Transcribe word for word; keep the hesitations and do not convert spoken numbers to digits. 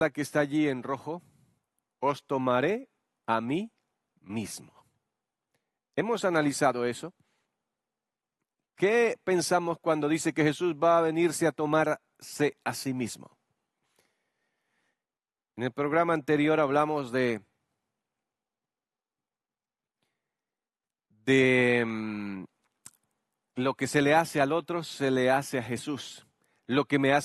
que está allí en rojo, os tomaré a mí mismo. Hemos analizado eso. ¿Qué pensamos cuando dice que Jesús va a venirse a tomarse a sí mismo? En el programa anterior hablamos de, de um, lo que se le hace al otro, se le hace a Jesús. Lo que me hace